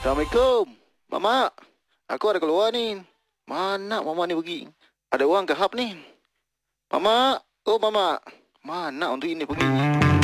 Assalamualaikum. Mama, aku ada keluar ni. Mana Mama ni pergi? Ada orang ke hap ni? Mama, oh Mama. Mana untuk ini pergi?